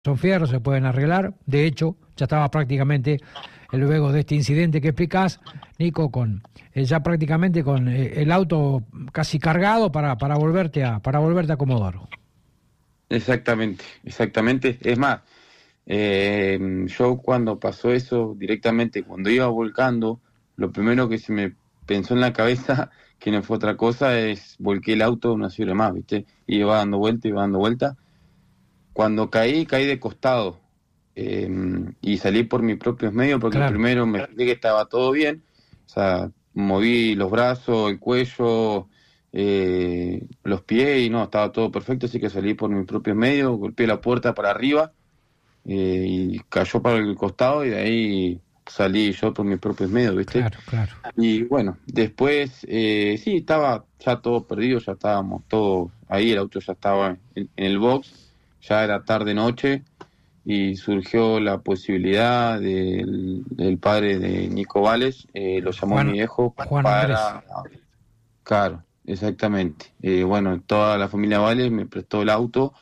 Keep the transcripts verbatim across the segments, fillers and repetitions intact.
son fierros, se pueden arreglar. De hecho, ya estaba prácticamente, eh, luego de este incidente que explicás, Nico, con eh, ya prácticamente con eh, el auto casi cargado para, para volverte a para volverte a Comodoro. Exactamente, exactamente. Es más, eh, yo cuando pasó eso, directamente, cuando iba volcando, lo primero que se me pensó en la cabeza, que no fue otra cosa, es volqué el auto una ciudad más, ¿viste? Y iba dando vuelta, iba dando vuelta. Cuando caí, caí de costado eh, y salí por mis propios medios porque Claro. primero me fijé que estaba todo bien, o sea, moví los brazos, el cuello, eh, los pies y no, estaba todo perfecto, así que salí por mis propios medios, golpeé la puerta para arriba eh, y cayó para el costado y de ahí salí yo por mis propios medios, ¿viste? Claro, claro. Y bueno, después eh, sí, estaba ya todo perdido, ya estábamos todos ahí, el auto ya estaba en, en el box. Ya era tarde-noche y surgió la posibilidad del, del padre de Nico Vales, eh, lo llamó Juan, mi viejo Juan para... Andrés. Claro, exactamente. Eh, bueno, toda la familia Vales me prestó el auto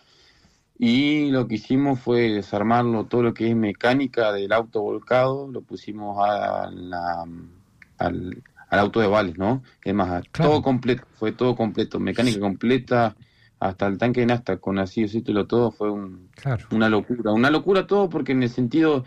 y lo que hicimos fue desarmarlo, todo lo que es mecánica del auto volcado, lo pusimos a la, al, al auto de Vales, ¿no? Es más, Claro. todo completo, fue todo completo, mecánica completa, hasta el tanque de nafta con así título todo, fue un, Claro. una locura, una locura todo porque en el sentido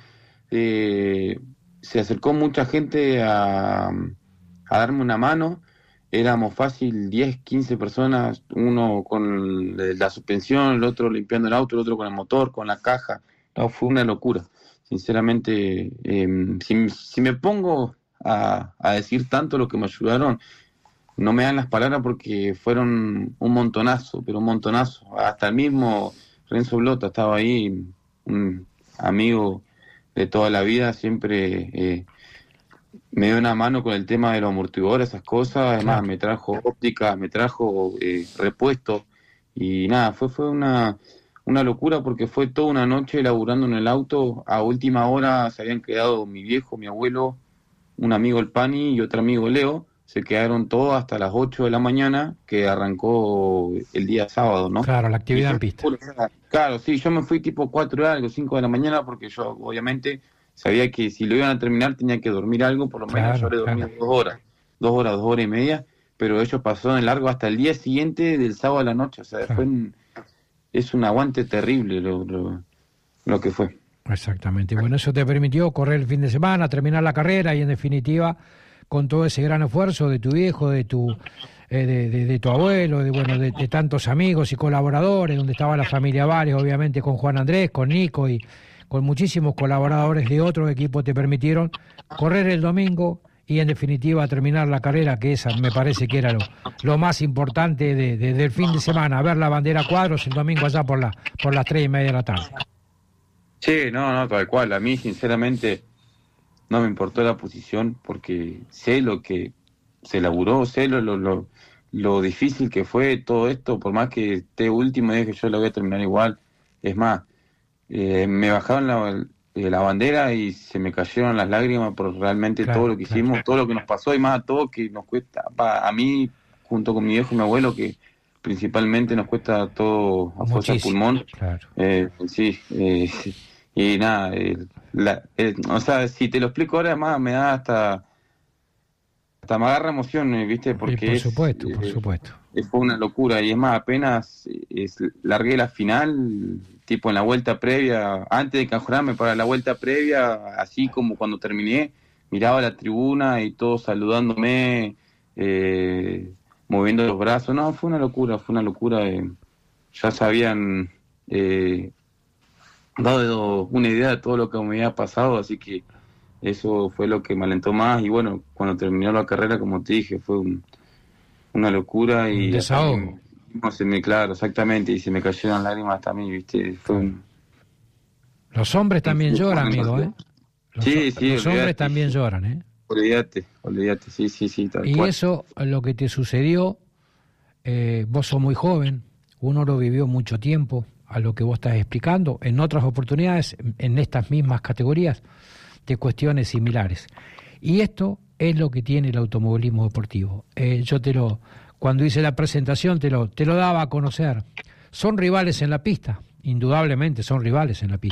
eh, se acercó mucha gente a, a darme una mano, éramos fácil diez, quince personas, uno con la suspensión, el otro limpiando el auto, el otro con el motor, con la caja, no, fue una locura, sinceramente, eh, si, si me pongo a, a decir tanto lo que me ayudaron, no me dan las palabras porque fueron un montonazo, pero un montonazo. Hasta el mismo Renzo Blota estaba ahí, un amigo de toda la vida, siempre eh, me dio una mano con el tema de los amortiguadores, esas cosas. Además, Claro. me trajo óptica, me trajo eh, repuesto. Y nada, fue, fue una, una locura porque fue toda una noche laburando en el auto. A última hora se habían quedado mi viejo, mi abuelo, un amigo el Pani y otro amigo Leo. Se quedaron todos hasta las ocho de la mañana, que arrancó el día sábado, ¿no? Claro, la actividad yo, en pista. claro, sí, yo me fui tipo cuatro de algo, cinco de la mañana, porque yo obviamente sabía que si lo iban a terminar tenía que dormir algo, por lo menos Claro, yo le dormí claro. dos horas, dos horas, dos horas y media, pero ellos pasaron en largo hasta el día siguiente del sábado a la noche, o sea, Claro. fue un, es un aguante terrible lo, lo, lo que fue. Exactamente. Bueno, eso te permitió correr el fin de semana, terminar la carrera y en definitiva, con todo ese gran esfuerzo de tu viejo, de tu eh, de, de, de tu abuelo, de bueno, de, de tantos amigos y colaboradores, donde estaba la familia Vales, obviamente con Juan Andrés, con Nico y con muchísimos colaboradores de otros equipos, te permitieron correr el domingo y en definitiva terminar la carrera, que esa me parece que era lo, lo más importante de, de, del fin de semana, ver la bandera cuadros el domingo allá por la por las tres y media de la tarde. Sí, no, no, tal cual, a mí sinceramente no me importó la posición porque sé lo que se laburó, sé lo, lo, lo, lo difícil que fue todo esto, por más que esté último, dije que yo la voy a terminar igual. Es más, eh, me bajaron la, eh, la bandera y se me cayeron las lágrimas por realmente Claro, todo lo que claro. hicimos, todo lo que nos pasó y más a todo que nos cuesta, pa, a mí junto con mi viejo y mi abuelo, que principalmente nos cuesta todo a fuerza de Muchísimo, pulmón. claro. Eh, sí, eh, y nada, eh, la, eh, o sea, si te lo explico ahora, más me da hasta hasta me agarra emoción, eh, ¿viste? Y Porque por es, supuesto, por eh, supuesto. es- fue una locura y es más, apenas eh, es, largué la final, tipo en la vuelta previa, antes de canjonarme para la vuelta previa, así como cuando terminé, miraba la tribuna y todos saludándome, eh, moviendo los brazos, no, fue una locura, fue una locura, eh, ya sabían... Eh, dado una idea de todo lo que me había pasado, así que eso fue lo que me alentó más y bueno, cuando terminó la carrera, como te dije, fue un, una locura Un y hasta desahogo. me, se me, claro, exactamente, y se me cayeron lágrimas hasta a mí, viste, fue Claro. un... Los hombres también un- lloran, una amigo, ¿eh? emoción. Los, Sí, sí, los hombres olvídate, también lloran, ¿eh? olvídate, olvídate, sí, sí, sí, tal Y cual. eso, lo que te sucedió, eh, vos sos muy joven, uno lo vivió mucho tiempo, a lo que vos estás explicando, en otras oportunidades, en estas mismas categorías, de cuestiones similares. Y esto es lo que tiene el automovilismo deportivo. Eh, yo te lo, cuando hice la presentación, te lo, te lo daba a conocer. Son rivales en la pista, indudablemente son rivales en la pista.